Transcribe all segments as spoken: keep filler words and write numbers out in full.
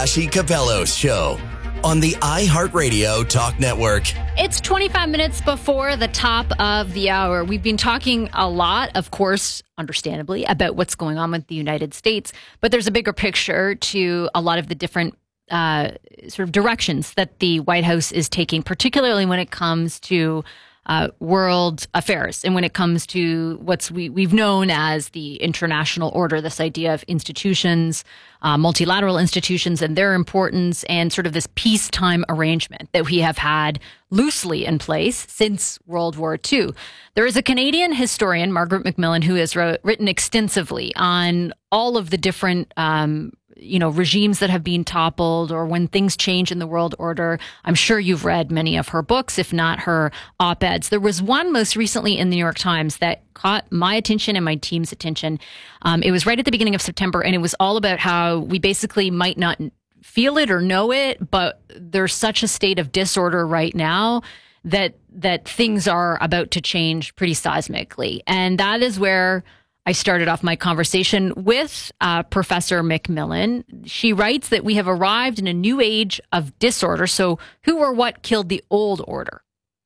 Ashley Capello's show on the iHeartRadio Talk Network. It's twenty-five minutes before the top of the hour. We've been talking a lot, of course, understandably, about what's going on with the United States, but there's a bigger picture to a lot of the different uh, sort of directions that the White House is taking, particularly when it comes to Uh, world affairs and when it comes to what's we, we've known as the international order, this idea of institutions, uh, multilateral institutions and their importance, and sort of this peacetime arrangement that we have had loosely in place since World War Two. There is a Canadian historian, Margaret Macmillan, who has wrote, written extensively on all of the different um, you know, regimes that have been toppled or when things change in the world order. I'm sure you've read many of her books, if not her op-eds. There was one most recently in the New York Times that caught my attention and my team's attention. Um, it was right at the beginning of September, and it was all about how we basically might not feel it or know it, but there's such a state of disorder right now that that things are about to change pretty seismically. And that is where I started off my conversation with uh, Professor Macmillan. She writes that we have arrived in a new age of disorder. So who or what killed the old order?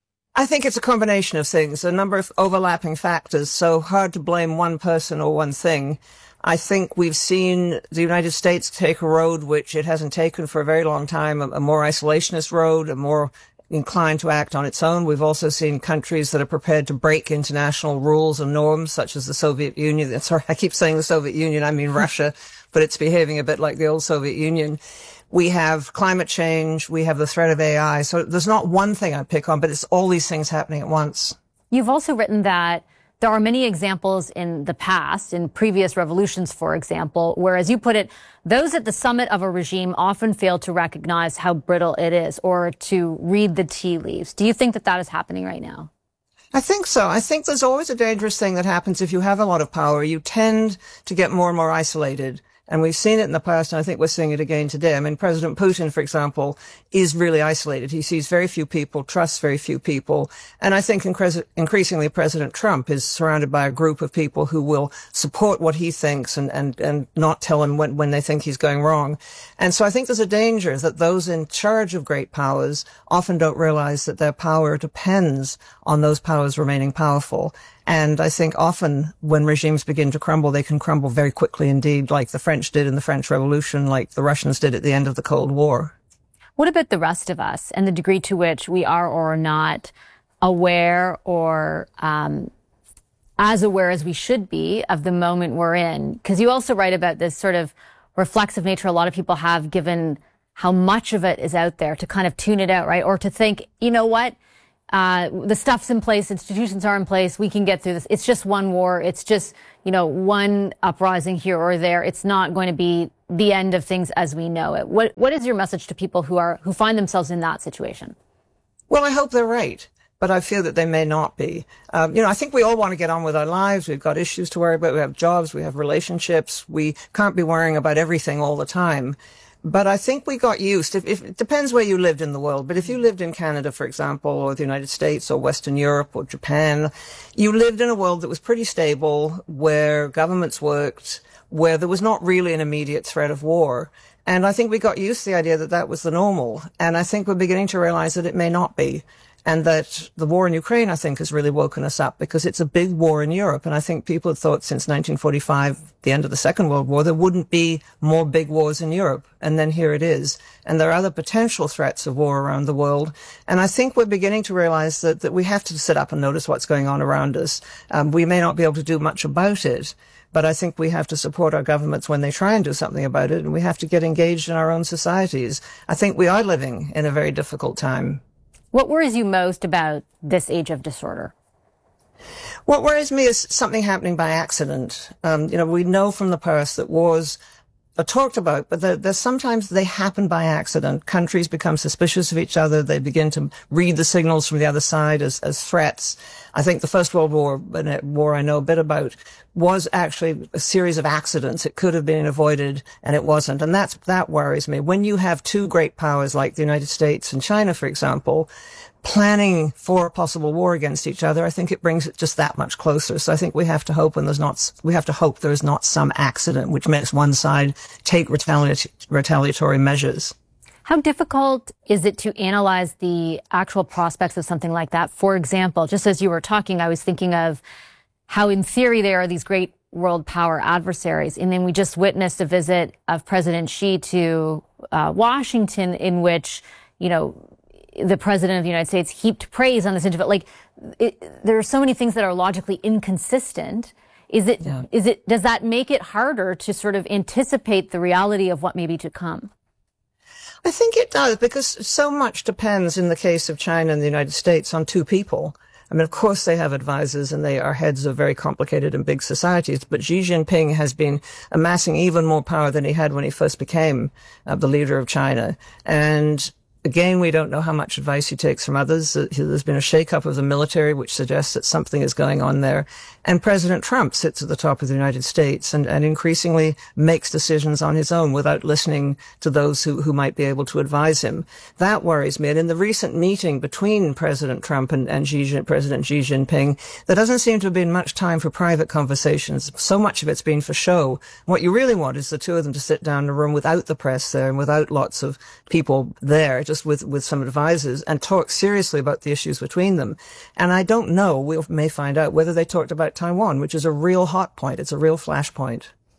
I think it's a combination of things, a number of overlapping factors, so hard to blame one person or one thing. I think we've seen the United States take a road which it hasn't taken for a very long time, a, a more isolationist road, a more inclined to act on its own. We've also seen countries that are prepared to break international rules and norms, such as the Soviet Union. Sorry, I keep saying the Soviet Union, I mean Russia, but it's behaving a bit like the old Soviet Union. We have climate change, we have the threat of A I. So there's not one thing I pick on, but it's all these things happening at once. You've also written that there are many examples in the past, in previous revolutions, for example, where, as you put it, those at the summit of a regime often fail to recognize how brittle it is or to read the tea leaves. Do you think that that is happening right now? I think so. I think there's always a dangerous thing that happens if you have a lot of power. You tend to get more and more isolated. And we've seen it in the past, and I think we're seeing it again today. I mean, President Putin, for example, is really isolated. He sees very few people, trusts very few people. And I think increasingly President Trump is surrounded by a group of people who will support what he thinks and, and, and not tell him when, when they think he's going wrong. And so I think there's a danger that those in charge of great powers often don't realize that their power depends on those powers remaining powerful. And I think often when regimes begin to crumble, they can crumble very quickly indeed, like the French did in the French Revolution, like the Russians did at the end of the Cold War. What about the rest of us and the degree to which we are or are not aware or um, as aware as we should be of the moment we're in? Because you also write about this sort of reflexive nature a lot of people have, given how much of it is out there, to kind of tune it out, right? Or to think, you know what? Uh, the stuff's in place, institutions are in place, we can get through this. It's just one war. It's just, you know, one uprising here or there. It's not going to be the end of things as we know it. What, what is your message to people who are, who find themselves in that situation? Well, I hope they're right, but I fear that they may not be. Um, you know, I think we all want to get on with our lives. We've got issues to worry about. We have jobs, we have relationships. We can't be worrying about everything all the time. But I think we got used, if, if, it depends where you lived in the world, but if you lived in Canada, for example, or the United States or Western Europe or Japan, you lived in a world that was pretty stable, where governments worked, where there was not really an immediate threat of war. And I think we got used to the idea that that was the normal. And I think we're beginning to realize that it may not be. And that the war in Ukraine, I think, has really woken us up, because it's a big war in Europe. And I think people had thought since nineteen forty-five, the end of the Second World War, there wouldn't be more big wars in Europe. And then here it is. And there are other potential threats of war around the world. And I think we're beginning to realize that, that we have to sit up and notice what's going on around us. Um, we may not be able to do much about it, but I think we have to support our governments when they try and do something about it. And we have to get engaged in our own societies. I think we are living in a very difficult time. What worries you most about this age of disorder? What worries me is something happening by accident. Um, you know, we know from the past that wars are talked about, but they're, they're sometimes they happen by accident. Countries become suspicious of each other. They begin to read the signals from the other side as, as threats. I think the First World War, a war I know a bit about, was actually a series of accidents. It could have been avoided and it wasn't. And that's, that worries me. When you have two great powers like the United States and China, for example, planning for a possible war against each other, I think it brings it just that much closer. So I think we have to hope and there's not, we have to hope there's not some accident which makes one side take retaliatory, retaliatory measures. How difficult is it to analyze the actual prospects of something like that? For example, just as you were talking, I was thinking of how in theory there are these great world power adversaries. And then we just witnessed a visit of President Xi to uh, Washington in which, you know, the president of the United States heaped praise on this individual. Like, it, there are so many things that are logically inconsistent. Is it, yeah. is it, does that make it harder to sort of anticipate the reality of what may be to come? I think it does, because so much depends in the case of China and the United States on two people. I mean, of course, they have advisors and they are heads of very complicated and big societies, but Xi Jinping has been amassing even more power than he had when he first became uh, the leader of China. And again, we don't know how much advice he takes from others. There's been a shake-up of the military, which suggests that something is going on there. And President Trump sits at the top of the United States and, and increasingly makes decisions on his own without listening to those who, who might be able to advise him. That worries me. And in the recent meeting between President Trump and, and Xi, President Xi Jinping, there doesn't seem to have been much time for private conversations. So much of it's been for show. What you really want is the two of them to sit down in a room without the press there and without lots of people there, just with, with some advisors, and talk seriously about the issues between them. And I don't know, we may find out whether they talked about Taiwan, which is a real hot point. It's a real flashpoint.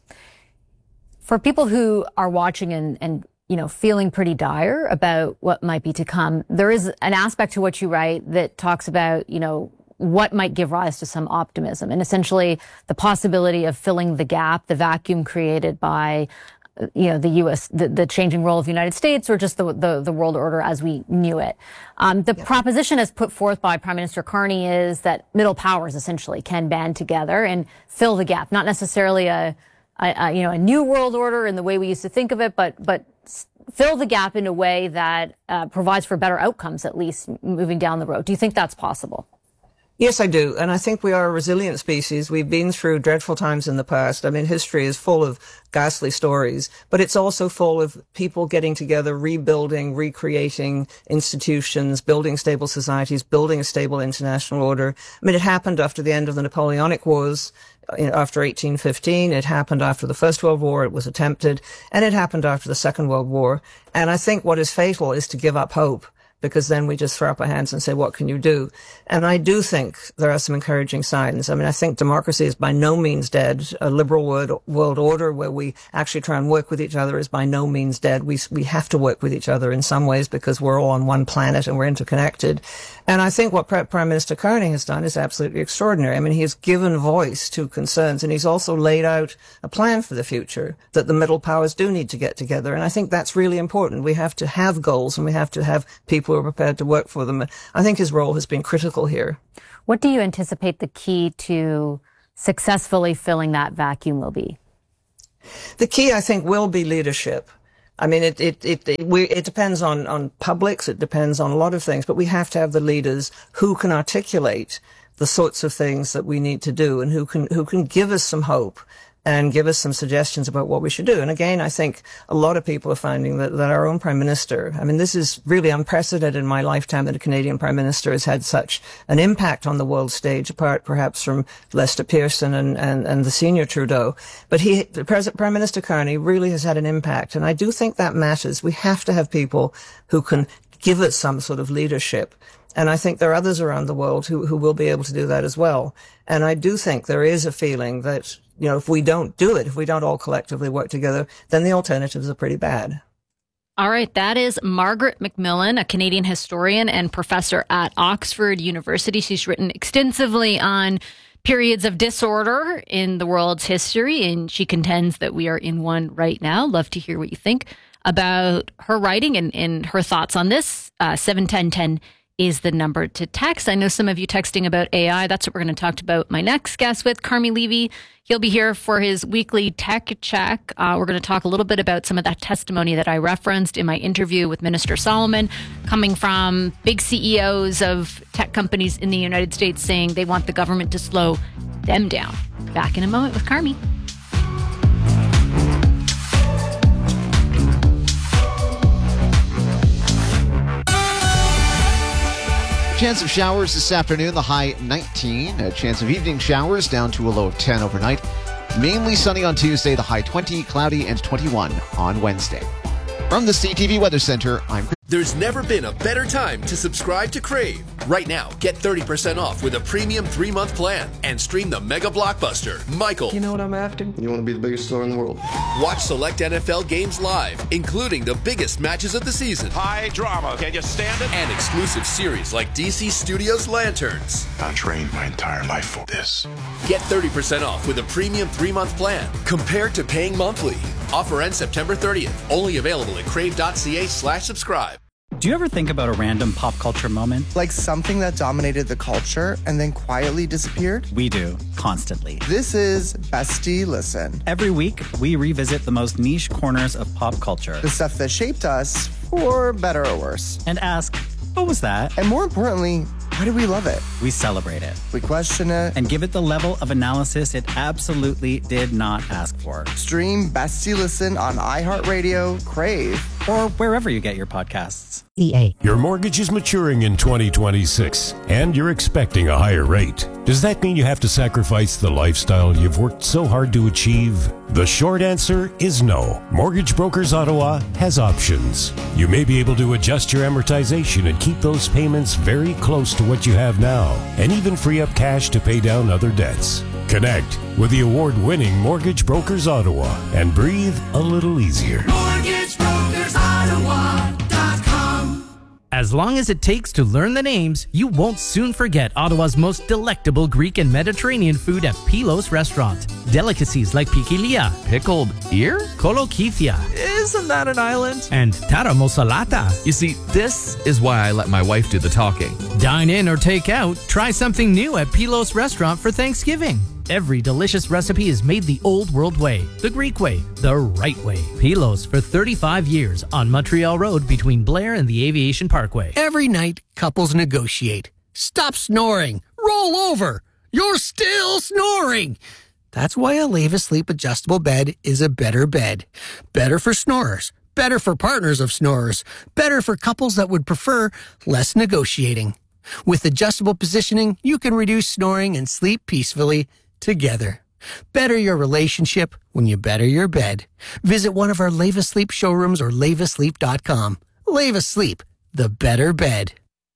For people who are watching and, and, you know, feeling pretty dire about what might be to come, there is an aspect to what you write that talks about, you know, what might give rise to some optimism, and essentially the possibility of filling the gap, the vacuum created by, you know, the U S, the, the changing role of the United States, or just the, the, the world order as we knew it. Um, the yeah. proposition as put forth by Prime Minister Carney is that middle powers essentially can band together and fill the gap. Not necessarily a, a, a you know, a new world order in the way we used to think of it, but, but fill the gap in a way that uh, provides for better outcomes, at least moving down the road. Do you think that's possible? Yes, I do. And I think we are a resilient species. We've been through dreadful times in the past. I mean, history is full of ghastly stories, but it's also full of people getting together, rebuilding, recreating institutions, building stable societies, building a stable international order. I mean, it happened after the end of the Napoleonic Wars, after eighteen fifteen. It happened after the First World War. It was attempted, and it happened after the Second World War. And I think what is fatal is to give up hope, because then we just throw up our hands and say, what can you do? And I do think there are some encouraging signs. I mean, I think democracy is by no means dead. A liberal world, world order where we actually try and work with each other is by no means dead. We, we have to work with each other in some ways because we're all on one planet and we're interconnected. And I think what Prime Minister Carney has done is absolutely extraordinary. I mean, he has given voice to concerns, and he's also laid out a plan for the future that the middle powers do need to get together. And I think that's really important. We have to have goals and we have to have people who are prepared to work for them. I think his role has been critical here. What do you anticipate the key to successfully filling that vacuum will be? The key, I think, will be leadership. I mean, it, it, it, it, we, it depends on, on publics. It depends on a lot of things, but we have to have the leaders who can articulate the sorts of things that we need to do and who can, who can give us some hope and give us some suggestions about what we should do. And again, I think a lot of people are finding that, that our own Prime Minister, I mean, this is really unprecedented in my lifetime that a Canadian Prime Minister has had such an impact on the world stage, apart perhaps from Lester Pearson and, and, and the senior Trudeau. But he, the President, Prime Minister Carney really has had an impact. And I do think that matters. We have to have people who can give us some sort of leadership. And I think there are others around the world who, who will be able to do that as well. And I do think there is a feeling that, you know, if we don't do it, if we don't all collectively work together, then the alternatives are pretty bad. All right. That is Margaret Macmillan, a Canadian historian and professor at Oxford University. She's written extensively on periods of disorder in the world's history, and she contends that we are in one right now. Love to hear what you think about her writing and, and her thoughts on this. Uh, seven ten ten is the number to text. I know some of you texting about A I. That's what we're going to talk about my next guest with, Carmi Levy. He'll be here for his weekly tech check. Uh, we're going to talk a little bit about some of that testimony that I referenced in my interview with Minister Solomon, coming from big C E Os of tech companies in the United States saying they want the government to slow them down. Back in a moment with Carmi. Chance of showers this afternoon, the high nineteen. A chance of evening showers down to a low of ten overnight. Mainly sunny on Tuesday, the high twenty, cloudy and twenty-one on Wednesday. From the C T V Weather Center, I'm Chris. There's never been a better time to subscribe to Crave. Right now, get thirty percent off with a premium three-month plan and stream the mega blockbuster, Michael. You know what I'm after? You want to be the biggest star in the world. Watch select N F L games live, including the biggest matches of the season. High drama. Can you stand it? And exclusive series like D C Studios' Lanterns. I trained my entire life for this. Get thirty percent off with a premium three-month plan compared to paying monthly. Offer ends September thirtieth. Only available at crave.ca slash subscribe. Do you ever think about a random pop culture moment? Like something that dominated the culture and then quietly disappeared? We do, constantly. This is Bestie Listen. Every week, we revisit the most niche corners of pop culture. The stuff that shaped us, for better or worse. And ask, what was that? And more importantly, why do we love it? We celebrate it. We question it. And give it the level of analysis it absolutely did not ask for. Stream Bestie Listen on iHeartRadio, Crave, or wherever you get your podcasts. E A. Your mortgage is maturing in twenty twenty-six, and you're expecting a higher rate. Does that mean you have to sacrifice the lifestyle you've worked so hard to achieve? The short answer is no. Mortgage Brokers Ottawa has options. You may be able to adjust your amortization and keep those payments very close to what you have now, and even free up cash to pay down other debts. Connect with the award-winning Mortgage Brokers Ottawa and breathe a little easier. Mortgage Brokers Ottawa dot com. As long as it takes to learn the names, you won't soon forget Ottawa's most delectable Greek and Mediterranean food at Pilos Restaurant. Delicacies like pikilia, pickled ear, kolokithia, isn't that an island? And taramosalata. You see, this is why I let my wife do the talking. Dine in or take out, try something new at Pilos Restaurant for Thanksgiving. Every delicious recipe is made the old world way, the Greek way, the right way. Pilos for thirty-five years on Montreal Road between Blair and the Aviation Parkway. Every night, couples negotiate. Stop snoring. Roll over. You're still snoring. That's why a Leva Sleep adjustable bed is a better bed. Better for snorers. Better for partners of snorers. Better for couples that would prefer less negotiating. With adjustable positioning, you can reduce snoring and sleep peacefully together. Better your relationship when you better your bed. Visit one of our Leva Sleep showrooms or leva sleep dot com. Leva Sleep, the better bed.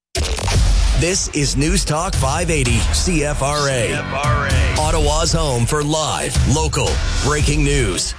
This is News Talk five eighty C F R A. C F R A. Ottawa's home for live, local, breaking news.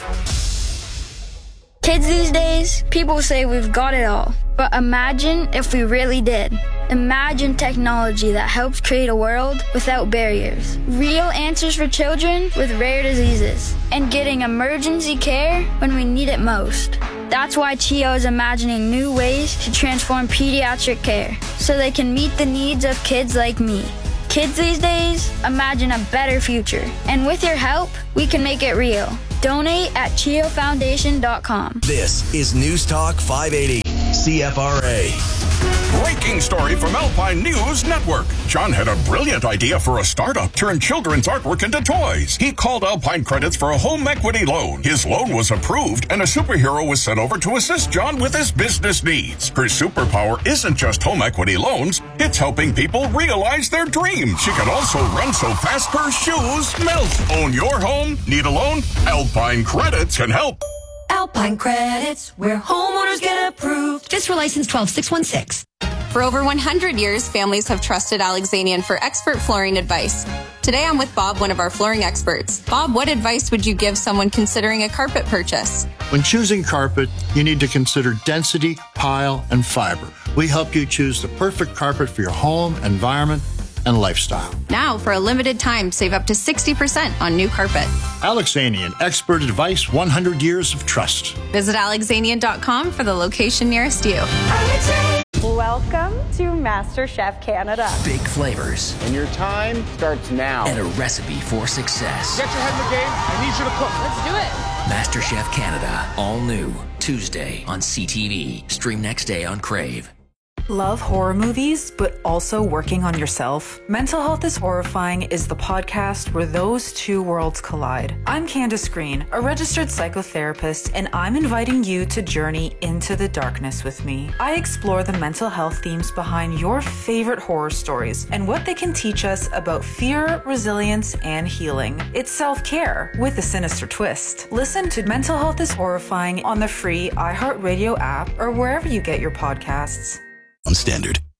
Kids these days, people say we've got it all. But imagine if we really did. Imagine technology that helps create a world without barriers. Real answers for children with rare diseases. And getting emergency care when we need it most. That's why C H I O is imagining new ways to transform pediatric care so they can meet the needs of kids like me. Kids these days, imagine a better future. And with your help, we can make it real. Donate at C H I O Foundation dot com. This is News Talk five eighty C F R A. Breaking story from Alpine News Network. John had a brilliant idea for a startup, turn children's artwork into toys. He called Alpine Credits for a home equity loan. His loan was approved, and a superhero was sent over to assist John with his business needs. Her superpower isn't just home equity loans, it's helping people realize their dreams. She can also run so fast her shoes melt. Own your home? Need a loan? Alpine Credits can help. Alpine Credits, where homeowners get approved. FISRA license twelve six one six. For over one hundred years, families have trusted Alexanian for expert flooring advice. Today I'm with Bob, one of our flooring experts. Bob, what advice would you give someone considering a carpet purchase? When choosing carpet, you need to consider density, pile, and fiber. We help you choose the perfect carpet for your home, environment, and lifestyle. Now, for a limited time, save up to sixty percent on new carpet. Alexanian, expert advice, one hundred years of trust. Visit alexanian dot com for the location nearest you. Welcome to MasterChef Canada. Big flavors. And your time starts now. And a recipe for success. Get your head in the game. I need you to cook. Let's do it. MasterChef Canada. All new. Tuesday on C T V. Stream next day on Crave. Love horror movies, but also working on yourself? Mental Health is Horrifying is the podcast where those two worlds collide. I'm Candace Green, a registered psychotherapist, and I'm inviting you to journey into the darkness with me. I explore the mental health themes behind your favorite horror stories and what they can teach us about fear, resilience, and healing. It's self-care with a sinister twist. Listen to Mental Health is Horrifying on the free iHeartRadio app or wherever you get your podcasts. On Standard.